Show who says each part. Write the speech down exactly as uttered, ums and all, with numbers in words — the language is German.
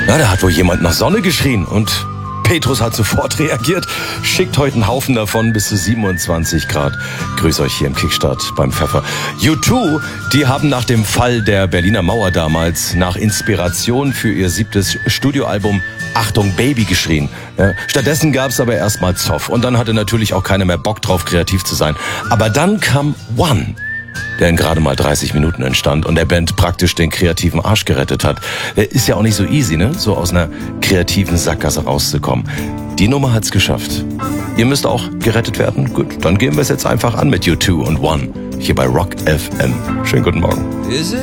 Speaker 1: Ja, da hat wohl jemand nach Sonne geschrien und Petrus hat sofort reagiert, schickt heute einen Haufen davon bis zu siebenundzwanzig Grad. Grüß euch hier im Kickstart beim Pfeffer. U zwei, die haben nach dem Fall der Berliner Mauer damals nach Inspiration für ihr siebtes Studioalbum Achtung Baby geschrien. Ja, stattdessen gab's aber erstmal Zoff und dann hatte natürlich auch keiner mehr Bock drauf, kreativ zu sein. Aber dann kam One, der in gerade mal dreißig Minuten entstand und der Band praktisch den kreativen Arsch gerettet hat. Ist ja auch nicht so easy, ne? So aus einer kreativen Sackgasse rauszukommen. Die Nummer hat's geschafft. Ihr müsst auch gerettet werden? Gut, dann gehen wir es jetzt einfach an mit U zwei und One. Hier bei Rock F M. Schönen guten Morgen.